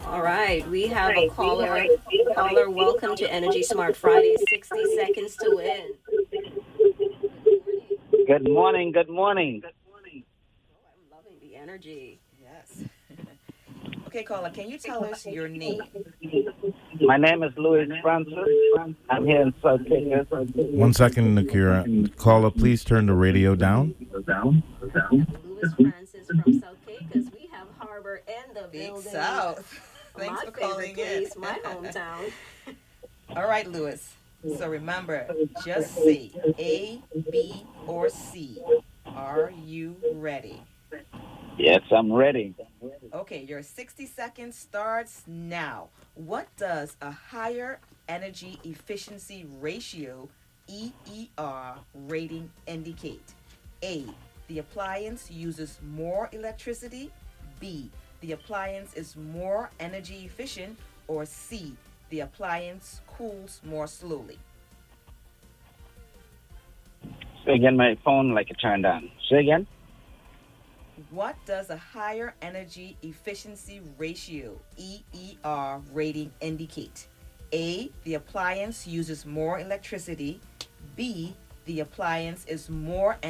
All right, we have a caller. Caller, welcome to Energy Smart Friday. 60 seconds to win. Good morning. Good morning. Oh, I'm loving the energy. Yes. Okay, caller, can you tell us your name? My name is Louis Francis. I'm here in South Texas. 1 second, Nakira. Caller, please turn the radio down. We have Louis Francis from South Caicos. We have Harbor and the Big building. South. Thanks My for favorite calling place, in. my hometown. All right, Louis. So remember, just say A, B, or C. Are you ready? Yes, I'm ready. Okay, your 60 seconds starts now. What does a higher energy efficiency ratio EER rating indicate? A. The appliance uses more electricity. B. The appliance is more energy efficient. Or C. The appliance cools more slowly. Say again, my phone like it turned on. Say again. What does a higher energy efficiency ratio EER rating indicate? A. The appliance uses more electricity. B. The appliance is more